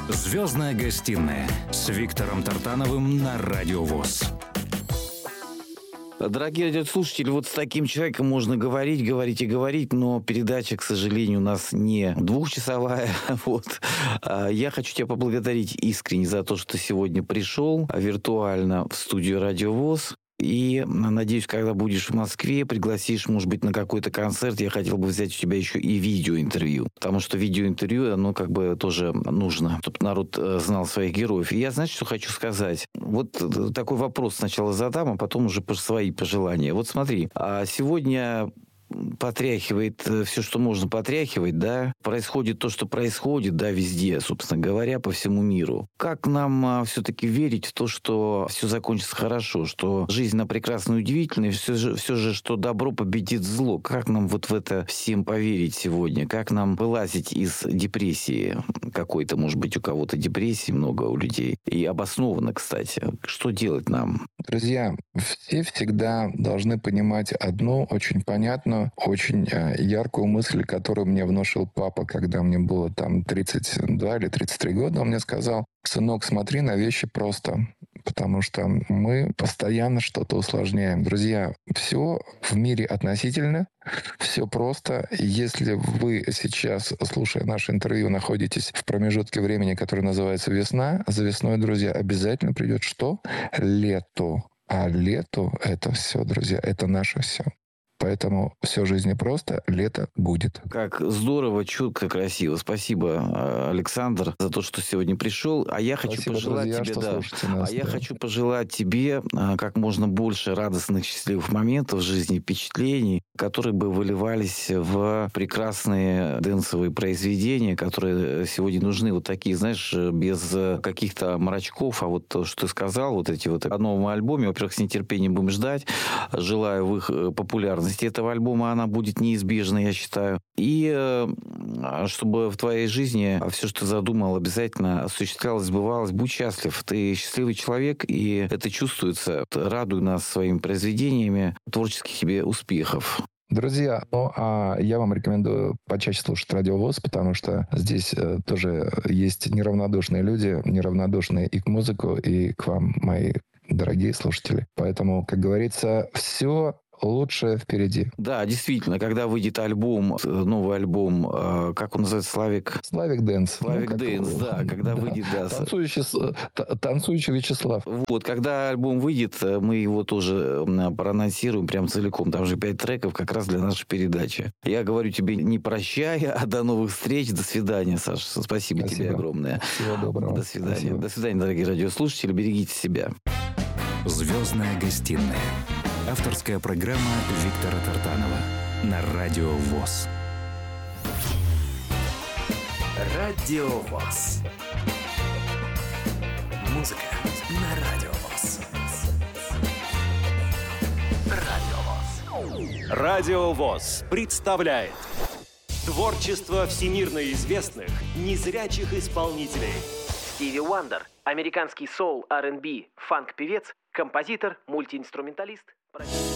Звездная гостиная с Виктором Тартановым на Радио ВОС. Дорогие радиослушатели, вот с таким человеком можно говорить, но передача, к сожалению, у нас не двухчасовая. Вот. Я хочу тебя поблагодарить искренне за то, что ты сегодня пришел виртуально в студию Радио ВОС. И, надеюсь, когда будешь в Москве, пригласишь, может быть, на какой-то концерт, я хотел бы взять у тебя еще и видеоинтервью. Потому что видеоинтервью, оно как бы тоже нужно, чтобы народ знал своих героев. И я, знаешь, что хочу сказать? Вот такой вопрос сначала задам, а потом уже свои пожелания. Вот смотри, сегодня потряхивает все, что можно потряхивать, да, происходит то, что происходит, да, везде, собственно говоря, по всему миру. Как нам все-таки верить в то, что все закончится хорошо, что жизнь, она прекрасна и удивительна, и все же, что добро победит зло? Как нам вот в это всем поверить сегодня? Как нам вылазить из депрессии какой-то, может быть, у кого-то депрессии много у людей, и обоснованно, кстати. Что делать нам? Друзья, все всегда должны понимать одну очень понятную, очень яркую мысль, которую мне внушил папа, когда мне было там 32 или 33 года. Он мне сказал: сынок, смотри на вещи просто, потому что мы постоянно что-то усложняем. Друзья, все в мире относительно, все просто. Если вы сейчас, слушая наше интервью, находитесь в промежутке времени, который называется весна, за весной, друзья, обязательно придет что? Лето. А лето — это все, друзья, это наше все. Поэтому все в жизни просто, лето будет. Как здорово, чутко, красиво. Спасибо, Александр, за то, что сегодня пришел. А я хочу пожелать тебе, как можно больше радостных, счастливых моментов в жизни, впечатлений, которые бы выливались в прекрасные дэнсовые произведения, которые сегодня нужны. Вот такие, знаешь, без каких-то мрачков. А вот то, что ты сказал, вот эти вот о новом альбоме, во-первых, с нетерпением будем ждать. Желаю в их популярности этого альбома, она будет неизбежна, я считаю. И чтобы в твоей жизни все, что ты задумал, обязательно осуществлялось, сбывалось. Будь счастлив. Ты счастливый человек, и это чувствуется. Радуй нас своими произведениями. Творческих тебе успехов. Друзья, я вам рекомендую почаще слушать Радио ВОС, потому что здесь тоже есть неравнодушные люди, неравнодушные и к музыку, и к вам, мои дорогие слушатели. Поэтому, как говорится, все лучше впереди. Да, действительно, когда выйдет альбом, новый альбом, как он называется, Славик Дэнс. Славик Дэнс, да, когда выйдет, да. Танцующий Вячеслав. Вот, когда альбом выйдет, мы его тоже проанонсируем прям целиком. Там же 5 треков как раз для нашей передачи. Я говорю тебе не прощай, а до новых встреч. До свидания, Саша. Спасибо тебе огромное. Всего доброго. До свидания. Спасибо. До свидания, дорогие радиослушатели. Берегите себя. Звездная гостиная. Авторская программа Виктора Тартанова на Радио ВОС. Радио ВОС. Музыка на Радио ВОС. Радио ВОС. Радио ВОС представляет творчество всемирно известных незрячих исполнителей. Стиви Уандер, американский соул, R&B, фанк-певец, композитор, мультиинструменталист.